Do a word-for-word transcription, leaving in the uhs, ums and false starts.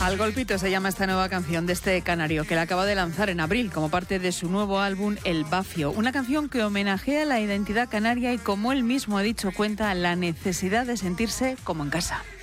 Al golpito se llama esta nueva canción de este canario, que la acaba de lanzar en abril como parte de su nuevo álbum El Bafio. Una canción que homenajea la identidad canaria y, como él mismo ha dicho, cuenta la necesidad de sentirse como en casa.